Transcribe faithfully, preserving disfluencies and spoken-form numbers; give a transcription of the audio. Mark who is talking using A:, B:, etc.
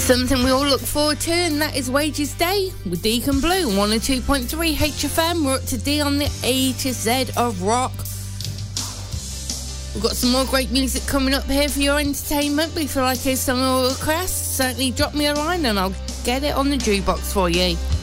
A: Something we all look forward to, and that is Wages Day with Deacon Blue. one oh two point three H F M. We're up to D on the A to Z of rock. We've got some more great music coming up here for your entertainment. But if you like to hear some of your requests, certainly drop me a line and I'll get it on the jukebox for you.